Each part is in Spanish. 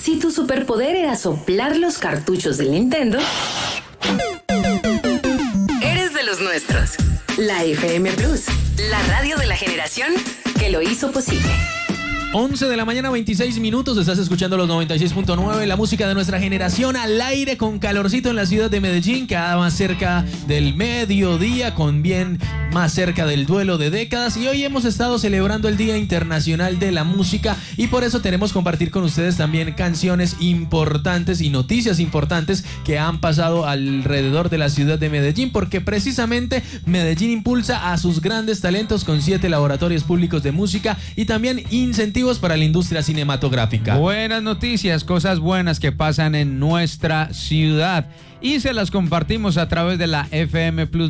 Si tu superpoder era soplar los cartuchos del Nintendo, eres de los nuestros. La FM Plus, la radio de la generación que lo hizo posible. 11 de la mañana, 26 minutos. Estás escuchando los 96.9, la música de nuestra generación, al aire con calorcito en la ciudad de Medellín, cada más cerca del mediodía, con bien más cerca del duelo de décadas. Y hoy hemos estado celebrando el Día Internacional de la Música y por eso queremos compartir con ustedes también canciones importantes y noticias importantes que han pasado alrededor de la ciudad de Medellín, porque precisamente Medellín impulsa a sus grandes talentos con 7 laboratorios públicos de música y también incentivos para la industria cinematográfica. Buenas noticias, cosas buenas que pasan en nuestra ciudad y se las compartimos a través de la FM Plus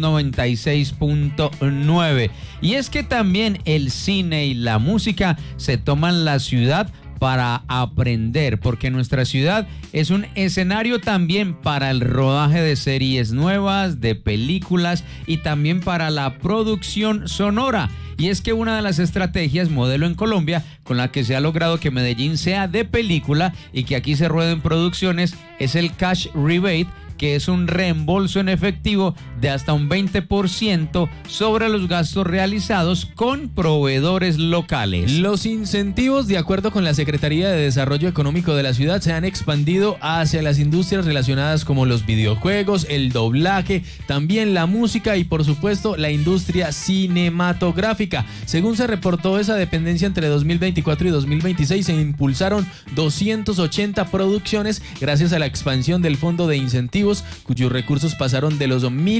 96.9. Y es que también el cine y la música se toman la ciudad para aprender, porque nuestra ciudad es un escenario también para el rodaje de series nuevas, de películas y también para la producción sonora. Y es que una de las estrategias modelo en Colombia con la que se ha logrado que Medellín sea de película y que aquí se rueden producciones es el cash rebate, que es un reembolso en efectivo de hasta un 20% sobre los gastos realizados con proveedores locales. Los incentivos, de acuerdo con la Secretaría de Desarrollo Económico de la ciudad, se han expandido hacia las industrias relacionadas como los videojuegos, el doblaje, también la música y por supuesto la industria cinematográfica. Según se reportó esa dependencia, entre 2024 y 2026 se impulsaron 280 producciones gracias a la expansión del Fondo de Incentivos, cuyos recursos pasaron de los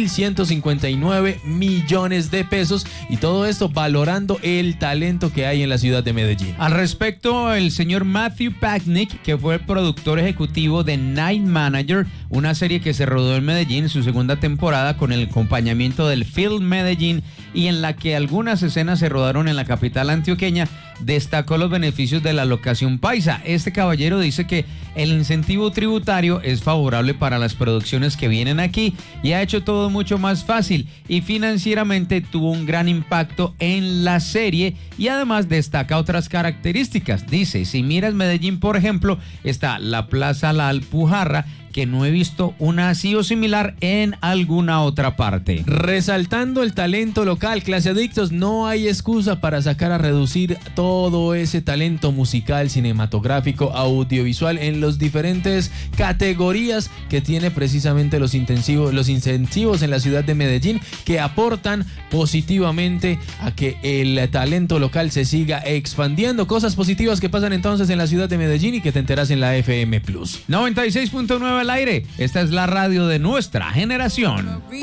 1.159 millones de pesos, y todo esto valorando el talento que hay en la ciudad de Medellín. Al respecto, el señor Matthew Packnick, que fue el productor ejecutivo de Night Manager, una serie que se rodó en Medellín en su segunda temporada con el acompañamiento del Film Medellín y en la que algunas escenas se rodaron en la capital antioqueña, destacó los beneficios de la locación paisa. Este caballero dice que el incentivo tributario es favorable para las producciones que vienen aquí y ha hecho todo mucho más fácil, y financieramente tuvo un gran impacto en la serie, y además destaca otras características. Dice, si miras Medellín, por ejemplo, está la Plaza La Alpujarra, que no he visto una así o similar en alguna otra parte. Resaltando el talento local, clase adictos, no hay excusa para sacar a reducir todo ese talento musical, cinematográfico, audiovisual en los diferentes categorías que tiene precisamente los incentivos en la ciudad de Medellín, que aportan positivamente a que el talento local se siga expandiendo. Cosas positivas que pasan entonces en la ciudad de Medellín y que te enteras en la FM Plus. 96.9 al aire. Esta es la radio de nuestra generación.